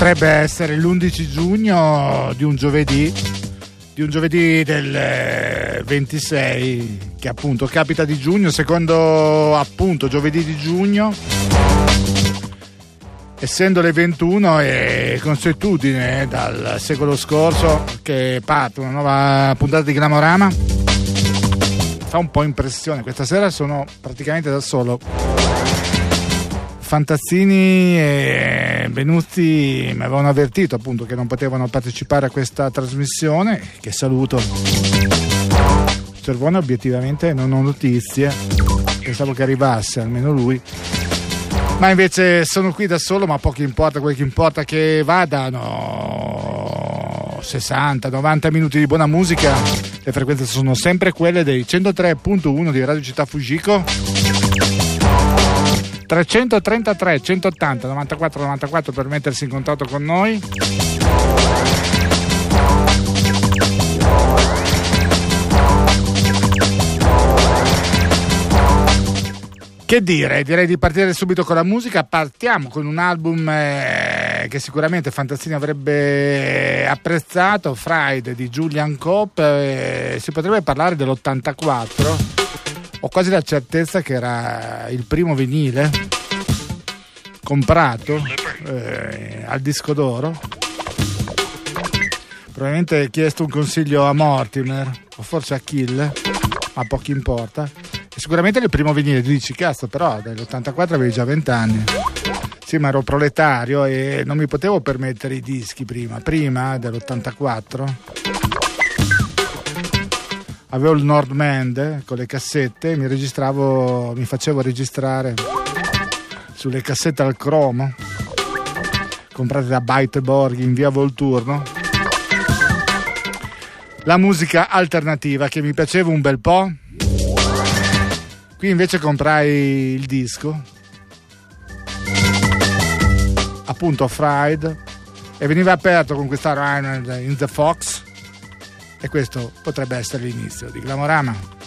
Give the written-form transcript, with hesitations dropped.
Potrebbe essere l'11 giugno di un giovedì del 26, che appunto capita di giugno, secondo appunto giovedì di giugno, essendo le 21 è consuetudine dal secolo scorso che parte una nuova puntata di Glamorama. Fa un po' impressione, questa sera sono praticamente da solo. Fantazzini e Benuzzi mi avevano avvertito appunto che non potevano partecipare a questa trasmissione, che saluto. Cervone obiettivamente non ho notizie, pensavo che arrivasse almeno lui, ma invece sono qui da solo, ma poco importa, quel che importa è che vadano 60-90 minuti di buona musica. Le frequenze sono sempre quelle dei 103.1 di Radio Città Fujiko, 333 180 94 94 per mettersi in contatto con noi. Che dire? Direi di partire subito con la musica. Partiamo con un album che sicuramente Fantazzini avrebbe apprezzato, Friday di Julian Cope. Si potrebbe parlare dell'84. Ho quasi la certezza che era il primo vinile comprato al disco d'oro. Probabilmente ho chiesto un consiglio a Mortimer o forse a Kill, ma poco importa. E sicuramente il primo vinile. Tu dici, cazzo, però nell'84 avevi già 20 anni. Sì, ma ero proletario e non mi potevo permettere i dischi prima dell'84. Avevo il Nordman con le cassette, mi facevo registrare sulle cassette al cromo comprate da Byte Borghi in via Volturno, la musica alternativa che mi piaceva un bel po'. Qui invece comprai il disco, appunto Fried, e veniva aperto con questa Ryan in the Fox. E questo potrebbe essere l'inizio di Glamorama.